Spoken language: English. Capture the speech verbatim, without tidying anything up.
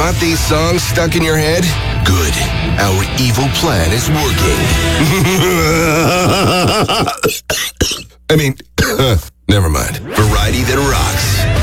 Got these songs stuck in your head? Good. Our evil plan is working. I mean, never mind. Variety that rocks.